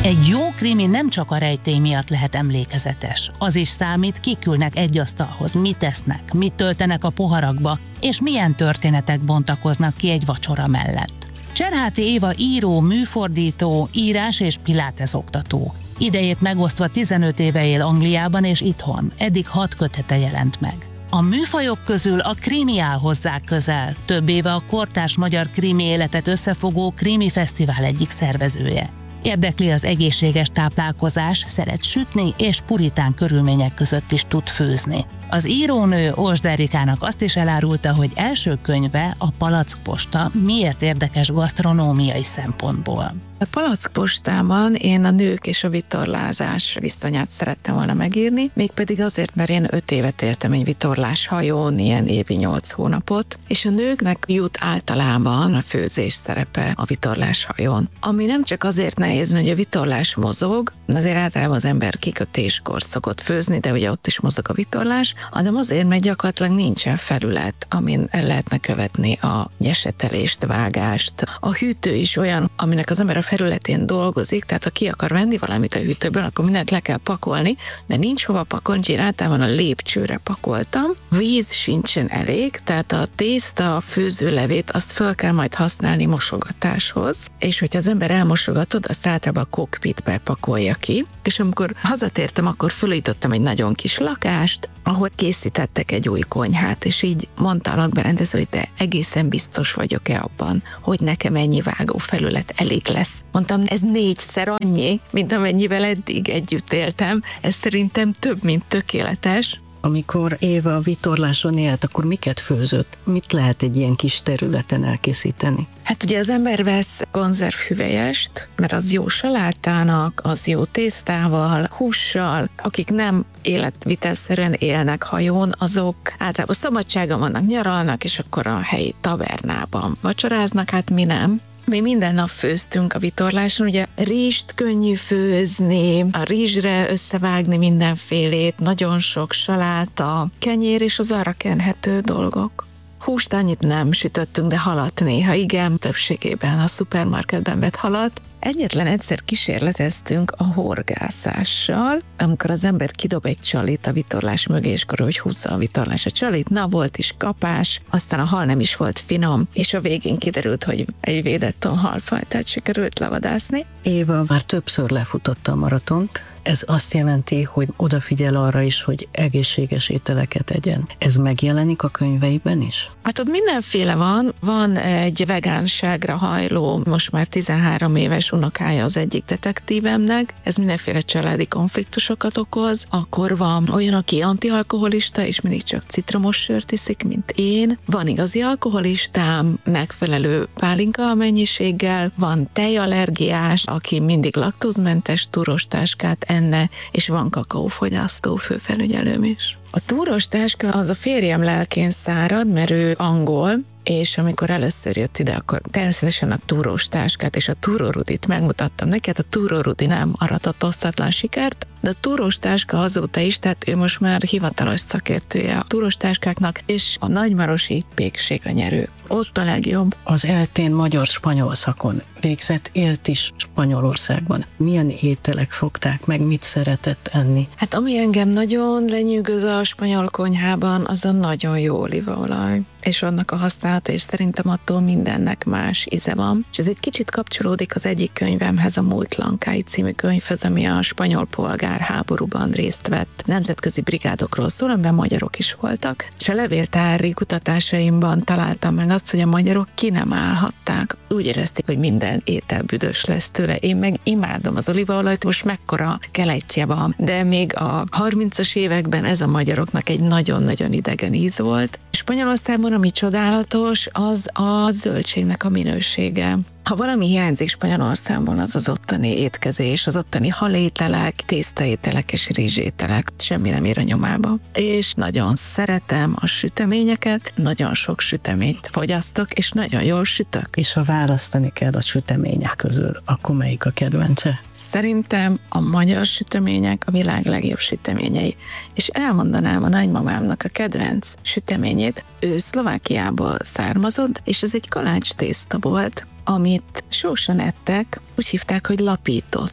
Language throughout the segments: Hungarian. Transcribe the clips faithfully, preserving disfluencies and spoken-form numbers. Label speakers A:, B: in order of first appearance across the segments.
A: Egy jó krimi nem csak a rejtély miatt lehet emlékezetes. Az is számít, kik ülnek egy asztalhoz, mit esznek, mit töltenek a poharakba, és milyen történetek bontakoznak ki egy vacsora mellett. Cserháti Éva író, műfordító, írás és pilates oktató. Idejét megosztva tizenöt éve él Angliában és itthon, eddig hat kötete jelent meg. A műfajok közül a krimi áll hozzá közel, több éve a kortárs magyar krimi életet összefogó Krimi Fesztivál egyik szervezője. Érdekli az egészséges táplálkozás, szeret sütni és puritán körülmények között is tud főzni. Az írónő Ósd Erikának azt is elárulta, hogy első könyve, a Palackposta, miért érdekes gasztronómiai szempontból.
B: A Palackpostában én a nők és a vitorlázás viszonyát szerettem volna megírni, mégpedig azért, mert én öt évet éltem egy vitorlás hajón, ilyen évi nyolc hónapot, és a nőknek jut általában a főzés szerepe a vitorlás hajón. Ami nem csak azért nehéz, hogy a vitorlás mozog, azért általában az ember kikötéskor szokott főzni, de ugye ott is mozog a vitorlás, hanem azért, mert gyakorlatilag nincsen felület, amin el lehetne követni a nyesetelést, vágást. A hűtő is olyan, aminek az ember a felületén dolgozik, tehát ha ki akar venni valamit a hűtőből, akkor mindent le kell pakolni, de nincs hova pakolni, én általában a lépcsőre pakoltam. Víz sincsen elég, tehát a tészta, a főzőlevét, azt föl kell majd használni mosogatáshoz, és hogyha az ember elmosogatod, azt általában a kokpitbe pakolja ki, és amikor hazatértem, akkor fölújítottam egy nagyon kis lakást, ahol készítettek egy új konyhát, és így mondta a lakberendező, hogy de egészen biztos vagyok-e abban, hogy nekem ennyi vágófelület elég lesz. Mondtam, ez négyszer annyi, mint amennyivel eddig együtt éltem, ez szerintem több, mint tökéletes.
C: Amikor Éva a vitorláson élt, akkor miket főzött? Mit lehet egy ilyen kis területen elkészíteni?
B: Hát ugye az ember vesz konzervhüvelyest, mert az jó salátának, az jó tésztával, hússal. Akik nem életvitelszerűen élnek hajón, azok általában szabadságon vannak, nyaralnak, és akkor a helyi tavernában vacsoráznak, hát mi nem. Mi minden nap főztünk a vitorláson, ugye rizst könnyű főzni, a rizsre összevágni mindenfélét, nagyon sok saláta, kenyér és az arra kenhető dolgok. Húst annyit nem sütöttünk, de halat néha, igen, többségében a szupermarketben vett halat. Egyetlen egyszer kísérleteztünk a horgászással, amikor az ember kidob egy csalit a vitorlás mögé, és akkor hogy húzza a vitorlás a csalit, na volt is kapás, aztán a hal nem is volt finom, és a végén kiderült, hogy egy védett halfaj, tehát sikerült lavadászni.
C: Éva már többször lefutotta a maratont, ez azt jelenti, hogy odafigyel arra is, hogy egészséges ételeket egyen. Ez megjelenik a könyveiben is?
B: Hát ott mindenféle van. Van egy vegánságra hajló, most már tizenhárom éves unokája az egyik detektívemnek. Ez mindenféle családi konfliktusokat okoz. Akkor van olyan, aki antialkoholista, és mindig csak citromos sört iszik, mint én. Van igazi alkoholistám, megfelelő pálinka mennyiséggel. Van tejallergiás, aki mindig laktózmentes túrostáskát enne, és van kakaófogyasztó főfelügyelőm is. A túros táska az a férjem lelkén szárad, mert ő angol, és amikor először jött ide, akkor természetesen a túrós táskát és a túrórudit megmutattam neki, hát a túrórudi nem aratott osztatlan sikert, de a túrós táska azóta is, tehát ő most már hivatalos szakértője a túrós táskáknak, és a nagymarosi pékség a nyerő. Ott a legjobb.
C: Az eltén magyar-spanyol szakon végzett, élt is Spanyolországban. Milyen ételek fogták meg, mit szeretett enni?
B: Hát ami engem nagyon lenyűgöz a spanyol konyhában, az a nagyon jó olívaolaj, és annak a használata, és szerintem attól mindennek más íze van. És ez egy kicsit kapcsolódik az egyik könyvemhez, a Múlt Lankái című könyvhöz, ami a spanyol polgárháborúban részt vett nemzetközi brigádokról szól, amiben magyarok is voltak. És a levéltári kutatásaimban találtam meg azt, hogy a magyarok ki nem állhatták. Úgy érezték, hogy minden étel büdös lesz tőle. Én meg imádom az olívaolajt, most mekkora keletje van. De még a harmincas években ez a magyaroknak egy nagyon-nagyon idegen íz volt. Spanyolországban, ami csodálatos, az a zöldségnek a minősége. Ha valami hiányzik Spanyolországban, az az ottani étkezés, az ottani halételek, tésztaételek és rizsételek. Semmi nem ér a nyomába. És nagyon szeretem a süteményeket, nagyon sok süteményt fogyasztok, és nagyon jól sütök.
C: És ha választani kell a sütemények közül, akkor melyik a kedvence?
B: Szerintem a magyar sütemények a világ legjobb süteményei. És elmondanám a nagymamámnak a kedvenc süteményét. Ő Szlovákiából származott, és ez egy kalács tészta volt, amit sósan ettek, úgy hívták, hogy lapított.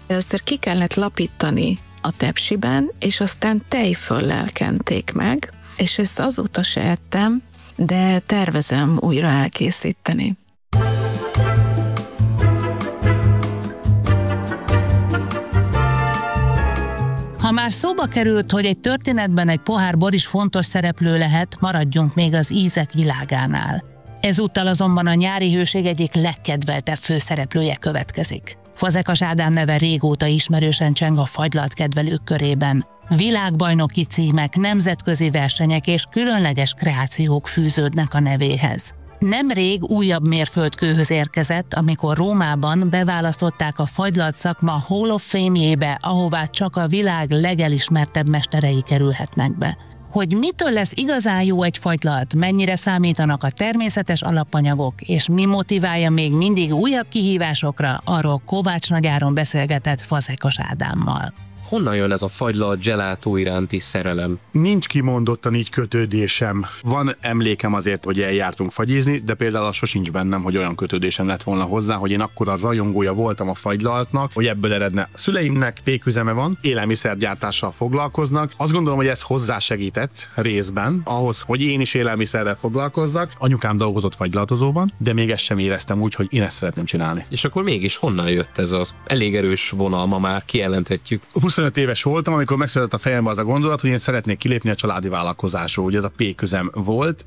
B: Először ki kellett lapítani a tepsiben, és aztán tejföllel kenték meg, és ezt azóta se ettem, de tervezem újra elkészíteni.
A: Ha már szóba került, hogy egy történetben egy pohár bor is fontos szereplő lehet, maradjunk még az ízek világánál. Ezúttal azonban a nyári hőség egyik legkedveltebb főszereplője következik. Fazekas Ádám neve régóta ismerősen cseng a fagylalt kedvelők körében. Világbajnoki címek, nemzetközi versenyek és különleges kreációk fűződnek a nevéhez. Nemrég újabb mérföldkőhöz érkezett, amikor Rómában beválasztották a fagylalt szakma Hall of Fame-jébe, ahová csak a világ legelismertebb mesterei kerülhetnek be. Hogy mitől lesz igazán jó egy fagylalt, mennyire számítanak a természetes alapanyagok, és mi motiválja még mindig újabb kihívásokra, arról Kovács Nagy Áron beszélgetett Fazekas Ádámmal.
D: Honnan jön ez a fagylalt gelátó iránti szerelem?
E: Nincs kimondottan így kötődésem. Van emlékem azért, hogy eljártunk fagyizni, de például az sosincs bennem, hogy olyan kötődésem lett volna hozzá, hogy én akkora rajongója voltam a fagylaltnak, hogy ebből eredne. A szüleimnek péküzeme van, élelmiszergyártással foglalkoznak. Azt gondolom, hogy ez hozzásegített részben ahhoz, hogy én is élelmiszerrel foglalkozzak. Anyukám dolgozott fagylaltozóban, de még ezt sem éreztem úgy, hogy én ezt szeretném csinálni.
D: És akkor mégis honnan jött ez az elég erős vonal, ma már kijelenthetjük?
E: huszonöt éves voltam, amikor megszületett a fejembe az a gondolat, hogy én szeretnék kilépni a családi vállalkozásról, ugye ez a péküzem volt,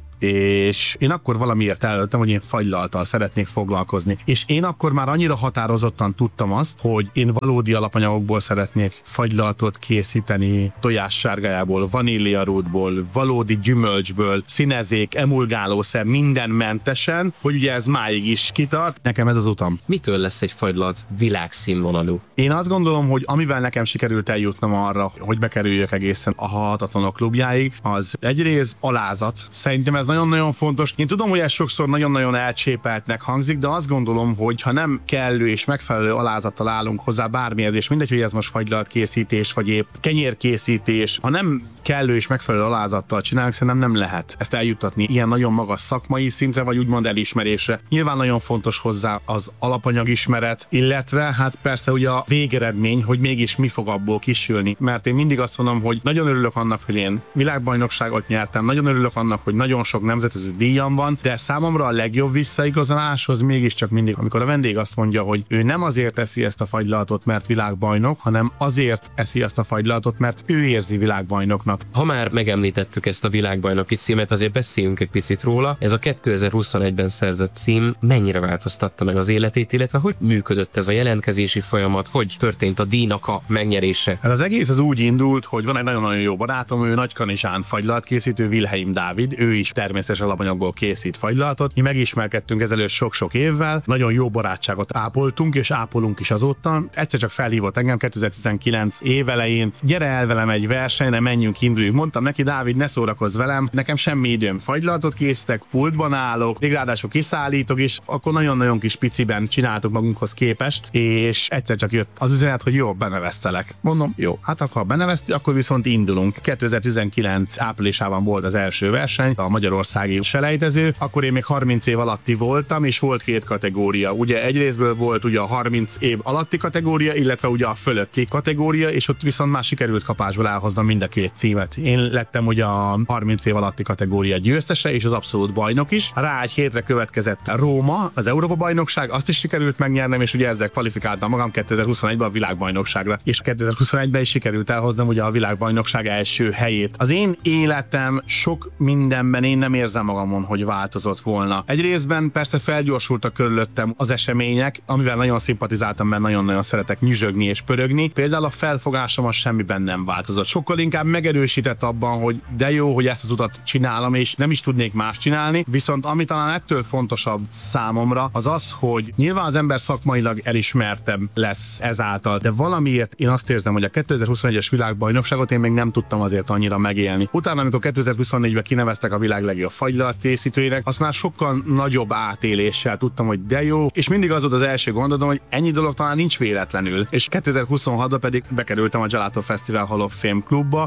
E: és én akkor valamiért eldöntöttem, hogy én fagylalttal szeretnék foglalkozni. És én akkor már annyira határozottan tudtam azt, hogy én valódi alapanyagokból szeretnék fagylaltot készíteni, tojássárgájából, vaníliarútból, valódi gyümölcsből, színezék, emulgálószer, minden mentesen, hogy ugye ez máig is kitart. Nekem ez az utam.
D: Mitől lesz egy fagylalt világszínvonalú?
E: Én azt gondolom, hogy amivel nekem sikerült eljutnom arra, hogy bekerüljek egészen a Halhatatlanok klubjáig, az egyrészt alázat. Szerintem ez nagyon-nagyon fontos. Én tudom, hogy ez sokszor nagyon-nagyon elcsépeltnek hangzik, de azt gondolom, hogy ha nem kellő és megfelelő alázattal állunk hozzá bármihez, és mindegy, hogy ez most fagylaltkészítés, vagy épp kenyérkészítés, ha nem kellő és megfelelő alázattal csinálunk, szerintem nem lehet ezt eljuttatni ilyen nagyon magas szakmai szintre, vagy úgymond elismerésre. Nyilván nagyon fontos hozzá az alapanyagismeret, illetve hát persze ugye a végeredmény, hogy mégis mi fog abból kisülni. Mert én mindig azt mondom, hogy nagyon örülök annak, hogy én világbajnokságot nyertem, nagyon örülök annak, hogy nagyon sok nemzetközi díjam van, de számomra a legjobb visszaigazolás az mégiscsak mindig, amikor a vendég azt mondja, hogy ő nem azért eszi ezt a fagylaltot, mert világbajnok, hanem azért eszi ezt a fagylaltot, mert ő érzi világbajnoknak.
D: Ha már megemlítettük ezt a világbajnoki címet, azért beszéljünk egy picit róla. Ez a kétezer-huszonegyben szerzett cím mennyire változtatta meg az életét, illetve hogy működött ez a jelentkezési folyamat, hogy történt a díjnak a megnyerése?
E: Hát az egész az úgy indult, hogy van egy nagyon-nagyon jó barátom, ő nagykanizsán fagylaltkészítő, Wilhelm Dávid, ő is természetes alapanyagból készít fagylaltot. Mi megismerkedtünk ezelőtt sok-sok évvel, nagyon jó barátságot ápoltunk, és ápolunk is azóta. Egyszer csak felhívott engem kétezer-tizenkilenc évelején, gyere el velem egy versenyre, menjünk, induljunk. Mondtam neki, Dávid, ne szórakozz velem, nekem semmi időm, fagylaltot készítek, pultban állok, még ráadásul kiszállítok is, akkor nagyon-nagyon kis piciben csináltuk magunkhoz képest, és egyszer csak jött az üzenet, hogy jó, beneveztelek. Mondom, jó, hát akkor benevezti, akkor viszont indulunk. kétezer-tizenkilenc áprilisában volt az első verseny, a magyarországi selejtező, akkor én még harminc év alatti voltam, és volt két kategória. Ugye egyrésztből volt ugye a harminc év alatti kategória, illetve ugye a fölötti kategória, és ott viszont már sikerült kapásból elhoznom mind a két címet. Én lettem ugye a harminc év alatti kategória győztese, és az abszolút bajnok is. Rá egy hétre következett Róma, az Európa bajnokság, azt is sikerült megnyernem, és ugye ezzel kvalifikáltam magam kétezer-huszonegyben a világbajnokságra, és kétezer-huszonegyben is sikerült elhoznom ugye a világbajnokság első helyét. Az én életem sok mindenben én nem érzem magamon, hogy változott volna. Egy részben persze felgyorsultak körülöttem az események, amivel nagyon szimpatizáltam, mert nagyon-nagyon szeretek nyüzsögni és pörögni. Például a felfogásom az semmiben nem változott. Sokkal inkább megerősített abban, hogy de jó, hogy ezt az utat csinálom, és nem is tudnék más csinálni. Viszont ami talán ettől fontosabb számomra, az az, hogy nyilván az ember szakmailag elismertebb lesz ezáltal, de valamiért én azt érzem, hogy a kétezer-huszonegyes világbajnokságot én még nem tudtam azért annyira megélni. Utána, amikor kétezer-huszonnégyben kineveztek a világ legjobb fagylaltkészítőjének, azt már sokkal nagyobb átéléssel tudtam, hogy de jó, és mindig az volt az első gondolatom, hogy ennyi dolog talán nincs véletlenül. És kétezer-huszonhatban pedig bekerültem a Gelato Festival Hall of Fame klubba, ami szintén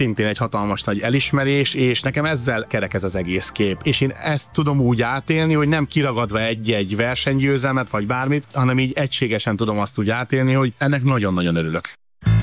E: szintén egy hatalmas nagy elismerés, és nekem ezzel kerek ez az egész kép. És én ezt tudom úgy átélni, hogy nem kiragadva egy-egy versenygyőzelmet, vagy bármit, hanem így egységesen tudom azt úgy átélni, hogy ennek nagyon-nagyon örülök.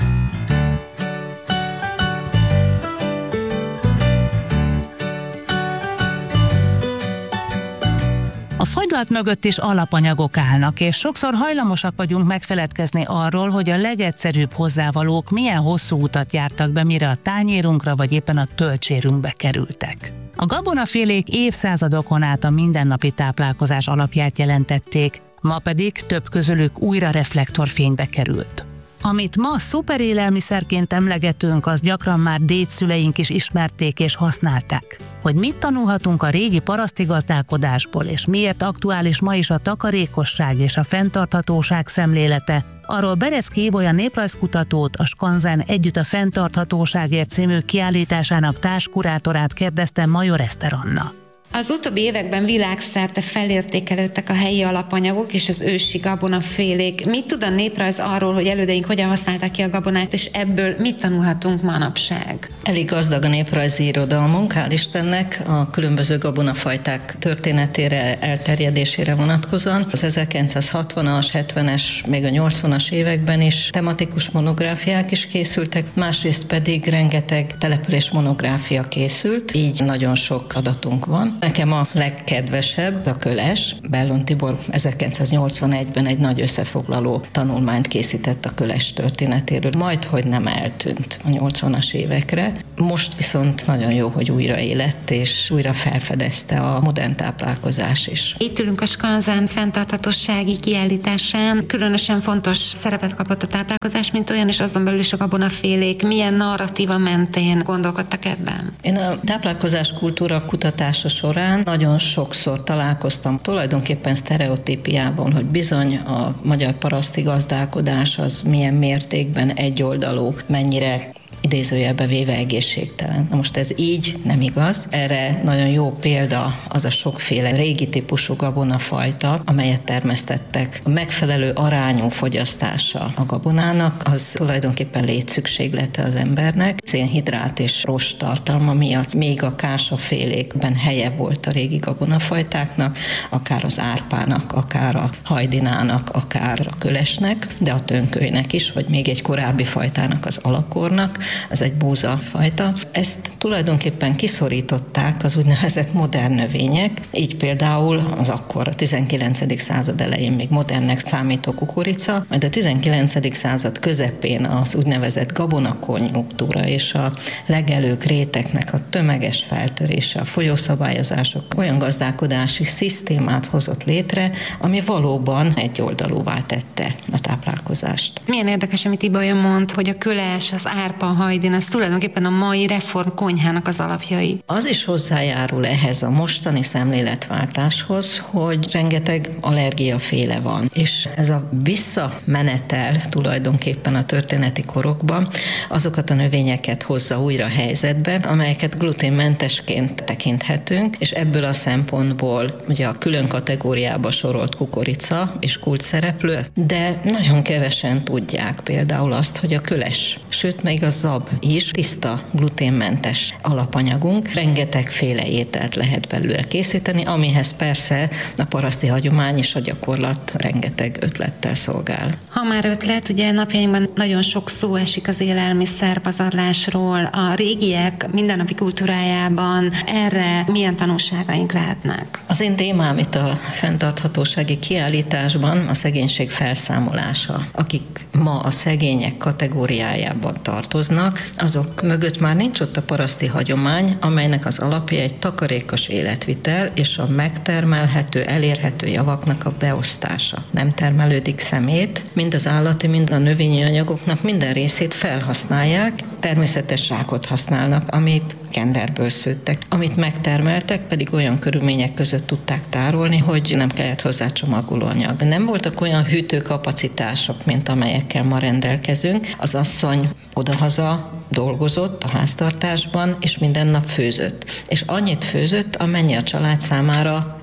A: A fagylat mögött is alapanyagok állnak, és sokszor hajlamosak vagyunk megfeledkezni arról, hogy a legegyszerűbb hozzávalók milyen hosszú utat jártak be, mire a tányérunkra vagy éppen a töltsérünkbe kerültek. A gabonafélék évszázadokon át a mindennapi táplálkozás alapját jelentették, ma pedig több közülük újra reflektorfénybe került. Amit ma szuperélelmiszerként emlegetünk, az gyakran már dédszüleink is ismerték és használták. Hogy mit tanulhatunk a régi paraszti gazdálkodásból, és miért aktuális ma is a takarékosság és a fenntarthatóság szemlélete, arról Berecki Ibolya néprajzkutatót, a Skanzen Együtt a fenntarthatóságért című kiállításának társkurátorát kérdeztem Major Eszter Anna.
F: Az utóbbi években világszerte felértékelődtek a helyi alapanyagok és az ősi gabonafélék. Mit tud a néprajz arról, hogy elődeink hogyan használták ki a gabonát, és ebből mit tanulhatunk manapság?
G: Elég gazdag a néprajzi irodalmunk, hál' Istennek, a különböző gabonafajták történetére, elterjedésére vonatkozóan. Az ezerkilencszázhatvanas, hetvenes, még a nyolcvanas években is tematikus monográfiák is készültek, másrészt pedig rengeteg település monográfia készült, így nagyon sok adatunk van. Nekem a legkedvesebb a Köles. Bellon Tibor ezerkilencszáznyolcvanegyben egy nagy összefoglaló tanulmányt készített a Köles történetéről, majd hogy nem eltűnt a nyolcvanas évekre. Most viszont nagyon jó, hogy újra élett, és újra felfedezte a modern táplálkozás is.
F: Itt ülünk a Skanzen fenntarthatósági kiállításán. Különösen fontos szerepet kapott a táplálkozás, mint olyan, és azon belül is a gabonafélék. Milyen narratíva mentén gondolkodtak ebben?
G: Én a táplálkozás kultúra kutatása során nagyon sokszor találkoztam tulajdonképpen sztereotípiában, hogy bizony a magyar paraszti gazdálkodás az milyen mértékben egyoldalú, mennyire idézőjelbe véve egészségtelen. Na most ez így nem igaz. Erre nagyon jó példa az a sokféle régi típusú gabonafajta, amelyet termesztettek. A megfelelő arányú fogyasztása a gabonának az tulajdonképpen létszükséglete az embernek. Szénhidrát és rost tartalma miatt még a kásafélékben helye volt a régi gabonafajtáknak, akár az árpának, akár a hajdinának, akár a kölesnek, de a tönkölynek is, vagy még egy korábbi fajtának, az alakornak. Ez egy búzafajta. Ezt tulajdonképpen kiszorították az úgynevezett modern növények, így például az akkor a tizenkilencedik század elején még modernnek számító kukorica, majd a tizenkilencedik század közepén az úgynevezett gabonakonjunktúra és a legelők réteknek a tömeges feltörése, a folyószabályozások olyan gazdálkodási szisztémát hozott létre, ami valóban egyoldalúvá tette a táplálkozást.
F: Milyen érdekes, amit Ibolya mond, hogy a köles, az árpa, a hajdin, az tulajdonképpen a mai reform konyhának az alapjai.
G: Az is hozzájárul ehhez a mostani szemléletváltáshoz, hogy rengeteg allergiaféle van, és ez a visszamenetel tulajdonképpen a történeti korokban azokat a növényeket hozza újra helyzetbe, amelyeket gluténmentesként tekinthetünk, és ebből a szempontból ugye a külön kategóriába sorolt kukorica és kult szereplő, de nagyon kevesen tudják például azt, hogy a köles, sőt még a zab is tiszta gluténmentes alapanyagunk, rengetegféle ételt lehet belőle készíteni, amihez persze a paraszti hagyomány és a gyakorlat rengeteg ötlettel szolgál.
F: Ha már ötlet, ugye napjainkban nagyon sok szó esik az élelmiszer pazarlásról, a régiek mindennapi kultúrájában erre milyen tanulságaink lehetnek?
G: Az én témám itt a fenntarthatósági kiállításban a szegénység felszámolása. Akik ma a szegények kategóriájában tartoznak, azok mögött már nincs ott a paraszti hagyomány, amelynek az alapja egy takarékos életvitel és a megtermelhető, elérhető javaknak a beosztása. Nem termelődik szemét, mind az állati, mind a növényi anyagoknak minden részét felhasználják, természetes zsákot használnak, amit kenderből szőttek. Amit megtermeltek, pedig olyan körülmények között tudták tárolni, hogy nem kellett hozzá csomagolóanyag. Nem voltak olyan hűtőkapacitások, mint amelyekkel ma rendelkezünk. Az asszony odahaza dolgozott a háztartásban, és minden nap főzött. És annyit főzött, amennyi a család számára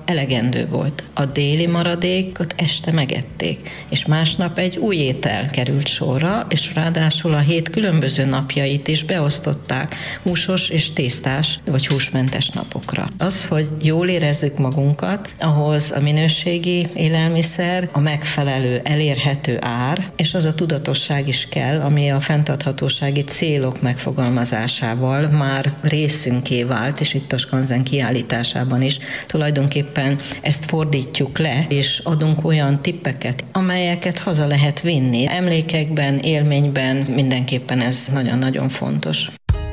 G: elegendő volt. A déli maradékot este megették, és másnap egy új étel került sorra, és ráadásul a hét különböző napjait is beosztották húsos és tésztás vagy húsmentes napokra. Az, hogy jól érezzük magunkat, ahhoz a minőségi élelmiszer, a megfelelő elérhető ár, és az a tudatosság is kell, ami a fenntarthatósági célok megfogalmazásával már részünké vált, és itt a Skanzen kiállításában is tulajdonképpen ezt fordítjuk le, és adunk olyan tippeket, amelyeket haza lehet vinni. Emlékekben, élményben mindenképpen ez nagyon-nagyon fontos.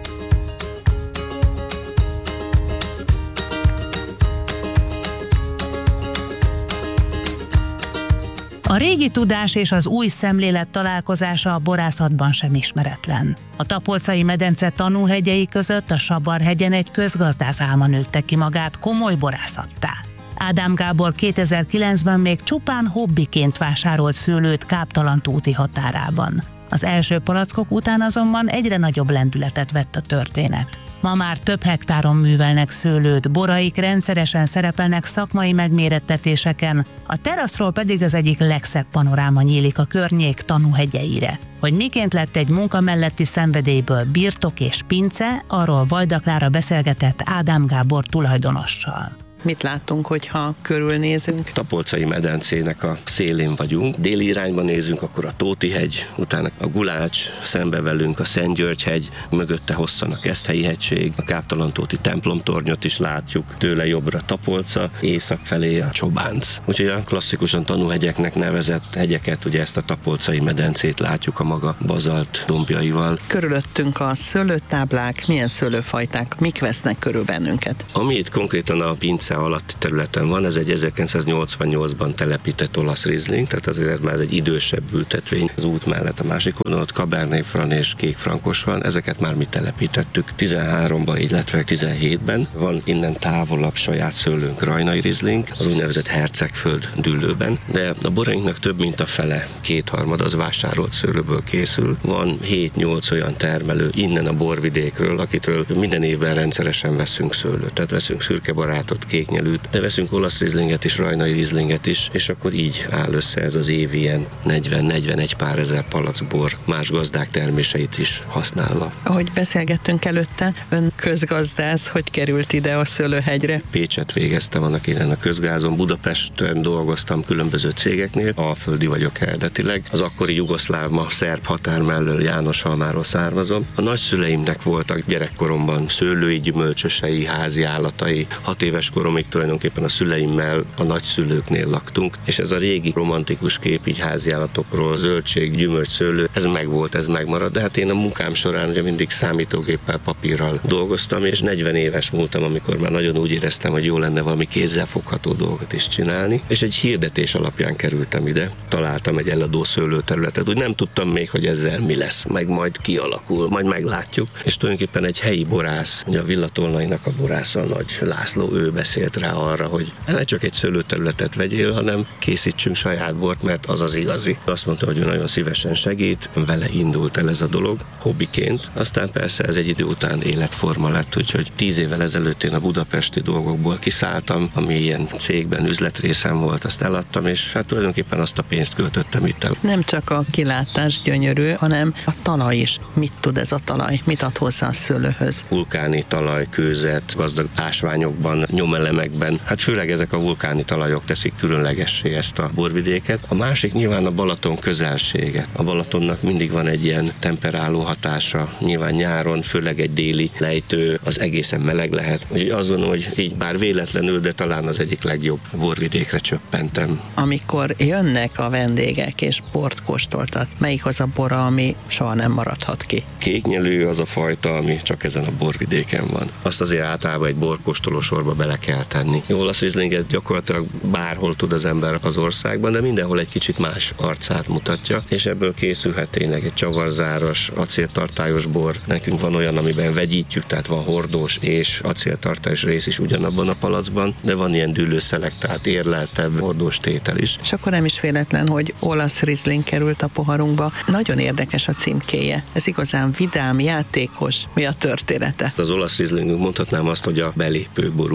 A: A régi tudás és az új szemlélet találkozása a borászatban sem ismeretlen. A Tapolcai medence tanúhegyei között a Sabar-hegyen egy közgazdász álma nőtte ki magát komoly borászattá. Ádám Gábor kétezer-kilencben még csupán hobbiként vásárolt szőlőt Káptalan-Tóti határában. Az első palackok után azonban egyre nagyobb lendületet vett a történet. Ma már több hektáron művelnek szőlőt, boraik rendszeresen szerepelnek szakmai megmérettetéseken, a teraszról pedig az egyik legszebb panoráma nyílik a környék tanúhegyeire. Hogy miként lett egy munka melletti szenvedélyből birtok és pince, arról Vajda Klára beszélgetett Ádám Gábor tulajdonossal.
B: Mit látunk, hogyha körülnézünk?
H: Tapolcai medencének a szélén vagyunk. Déli irányban nézünk, akkor a Tóti-hegy, utána a Gulács, szembe velünk a Szentgyörgy-hegy, mögötte hosszan a Keszthelyi-hegység, a Káptalan-Tóti templomtornyot is látjuk, tőle jobbra Tapolca, észak felé a Csobánc. Úgyhogy a klasszikusan tanúhegyeknek nevezett hegyeket, ugye ezt a Tapolcai medencét látjuk a maga bazalt dombjaival.
I: Körülöttünk a szőlőtáblák, milyen szőlőfajták, mik vesznek körül bennünket?
H: Ami itt konkrétan a pince alatti területen van, ez egy ezerkilencszáznyolcvannyolcban telepített olasz rizling, tehát azért már egy idősebb ültetvény. Az út mellett a másik oldalon ott Cabernet Franc és Kék Frankos van, ezeket már mi telepítettük tizenháromban, illetve tizenhétben. Van innen távolabb saját szőlőnk, rajnai rizling, az úgynevezett Hercegföld Düllőben, de a borainknak több mint a fele, kétharmad az vásárolt szőlőből készül. Van hét-nyolc olyan termelő innen a borvidékről, akitől minden évben rendszeresen veszünk szőlőt, tehát veszünk szürkebarátot, kéknyelűt, de veszünk olasz rizlinget is, rajnai rizlinget is, és akkor így áll össze ez az év ilyen negyven-negyvenegy pár ezer palackbor, más gazdák terméseit is használva.
I: Ahogy beszélgettünk előtte, ön közgazdász, hogy került ide a Szőlőhegyre?
H: Pécset végeztem annak innen a közgázon, Budapesten dolgoztam különböző cégeknél, alföldi vagyok eredetileg. Az akkori jugoszláv, ma szerb határ mellől Jánoshalmáról származom. A nagyszüleimnek voltak gyerekkoromban szőlői, gyümölcsösei, házi állatai. Hat éves koromig tulajdonképpen a szüleimmel a nagyszülőknél laktunk, és ez a régi romantikus kép így háziállatokról, zöldség, gyümölcs, szőlő, ez megvolt, ez megmaradt, de hát én a munkám során ugye mindig számítógéppel, papírral dolgoztam, és negyven éves múltam, amikor már nagyon úgy éreztem, hogy jó lenne valami kézzelfogható dolgot is csinálni, és egy hirdetés alapján kerültem ide. Találtam egy eladó szőlőterületet, úgy nem tudtam még, hogy ezzel mi lesz, meg majd kialakul, majd meglátjuk, és tulajdonképpen egy helyi borász, ugye a Villatolnainak a borásza, a Nagy László, ő beszélt rá arra, hogy ne csak egy szőlőterületet vegyél, hanem készítsünk saját bort, mert az az igazi. Azt mondta, hogy ő nagyon szívesen segít, vele indult el ez a dolog, hobbiként. Aztán persze ez egy idő után életforma lett, úgyhogy tíz évvel ezelőtt én a budapesti dolgokból kiszálltam, ami ilyen cégben üzletrészem volt, azt eladtam, és hát tulajdonképpen azt a pénzt költöttem itt el.
I: Nem csak a kilátás gyönyörű, hanem a talaj is. Mit tud ez a talaj? Mit ad hozzá a szőlőhöz?
H: Vulkáni talaj, kőzet, gazdag ásványokban, nyomelemekben. Hát főleg ezek a vulkáni talajok teszik különlegessé ezt a borvidéket. A másik nyilván a Balaton közelsége. A Balatonnak mindig van egy ilyen temperáló hatása. Nyilván nyáron, főleg egy déli lejtő, az egészen meleg lehet. Úgyhogy azt gondolom, hogy így bár véletlenül, de talán az egyik legjobb borvidékre csöppentem.
I: Amikor jönnek a vendégek és bort kóstoltat, melyik az a bora, ami soha nem maradhat ki?
H: Kéknyelű az a fajta, ami csak ezen a borvidéken van. Azt azért általában egy borkóstoló sorba bele kell tenni. Jó, olasz rizlinget gyakorlatilag bárhol tud az ember az országban, de mindenhol egy kicsit más arcát mutatja, és ebből készülhet tényleg egy csavarzáros, acéltartályos bor. Nekünk van olyan, amiben vegyítjük, tehát van hordós és acéltartályos rész is ugyanabban a palacban, de van ilyen dűlőszelektált, érleltebb hordós tétel is.
I: És akkor nem is véletlen, hogy olasz rizling került a poharunkba. Nagyon érdekes a címkéje. Ez igazán vidám, játékos. Mi a története?
H: Az olasz rizlingünk mondhatnám azt, hogy a belépő borunk. Ebből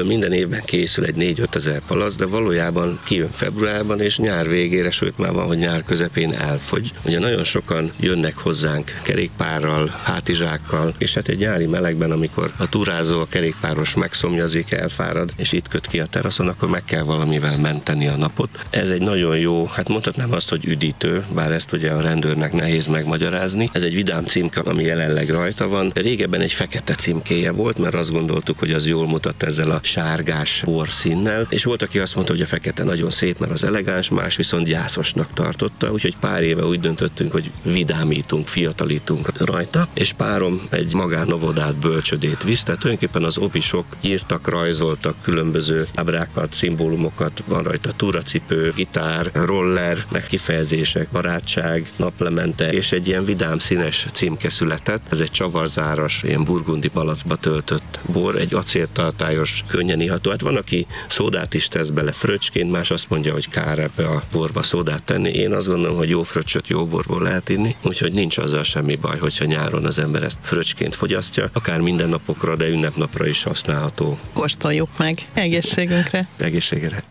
H: Ebből minden évben készül egy négy-öt ezer palack, de valójában kijön februárban, és nyár végére, sőt már van, hogy nyár közepén elfogy. Ugye nagyon sokan jönnek hozzánk kerékpárral, hátizsákkal, és hát egy nyári melegben, amikor a túrázó, a kerékpáros megszomjazik, elfárad, és itt köt ki a teraszon, akkor meg kell valamivel menteni a napot. Ez egy nagyon jó, hát mondhatnám azt, hogy üdítő, bár ezt ugye a rendőrnek nehéz megmagyarázni. Ez egy vidám címke, ami jelenleg rajta van. Régebben egy fekete címkéje volt, mert azt gondoltuk, hogy az jól mutat ezzel a sárgás borszínnel, és volt, aki azt mondta, hogy a fekete nagyon szép, mert az elegáns, más viszont gyászosnak tartotta, úgyhogy pár éve úgy döntöttünk, hogy vidámítunk, fiatalítunk rajta, és párom egy magánovodát, bölcsödét visz, tehát tulajdonképpen az ovisok írtak, rajzoltak különböző ábrákat, szimbólumokat, van rajta túracipő, gitár, roller, meg kifejezések, barátság, naplemente, és egy ilyen vidám színes címke született. Ez egy csavarzáras, ilyen burgundi palacba töltött bor, egy acéltartályos, könnyen iható. Hát van, aki szódát is tesz bele fröccsként, más azt mondja, hogy kár ebbe a borba szódát tenni. Én azt gondolom, hogy jó fröccsöt jó borból lehet inni, úgyhogy nincs azzal semmi baj, hogyha nyáron az ember ezt fröccsként fogyasztja, akár mindennapokra, de ünnepnapra is használható.
I: Kóstoljuk meg egészségünkre.
H: Egészségére.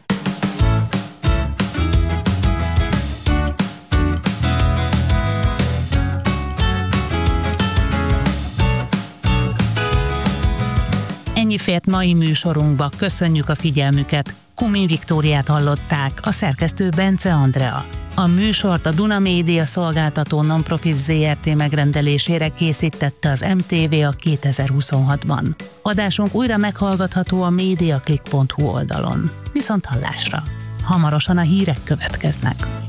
A: Ennyi fért mai műsorunkba, köszönjük a figyelmüket. Kumin Viktóriát hallották, a szerkesztő Bence Andrea. A műsort a Duna Média szolgáltató Nonprofit zé er té megrendelésére készítette az em té vé a kétezer-huszonhatban. Adásunk újra meghallgatható a mediaclick pont hu oldalon. Viszont hallásra! Hamarosan a hírek következnek.